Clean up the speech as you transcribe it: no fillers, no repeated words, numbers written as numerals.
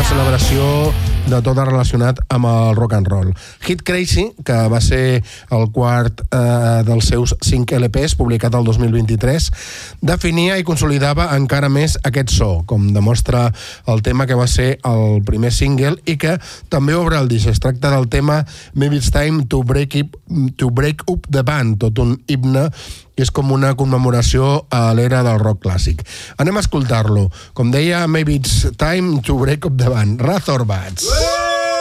celebració de tot relacionat amb el rock and roll. Hit Crazy, que va ser el quart dels seus 5 LPs, publicat el 2023, definia i consolidava encara més aquest so, com demostra el tema que va ser el primer single i que també obre el disc. Es tracta del tema Maybe It's Time to Break Up the Band, tot un himne que és com una commemoració a l'era del rock clàssic. Anem a escoltar-lo. Com deia, Maybe It's Time to Break Up the Band. Razorbats.